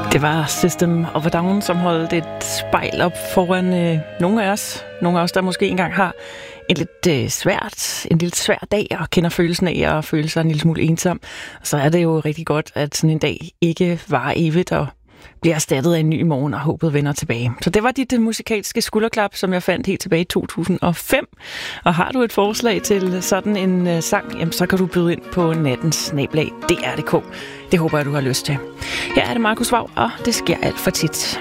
Det var System of a Down, som holdt et spejl op foran nogle af os. Nogle af os, der måske engang har en lidt svær dag og kender følelsen af at føle sig en lille smule ensom. Så er det jo rigtig godt, at sådan en dag ikke varer evigt og bliver erstattet af en ny morgen, og håbet vender tilbage. Så det var dit musikalske skulderklap, som jeg fandt helt tilbage i 2005. Og har du et forslag til sådan en sang, jamen, så kan du byde ind på nattens@dr.dk. Det håber jeg, du har lyst til. Her er det Markus Vaug, og det sker alt for tit.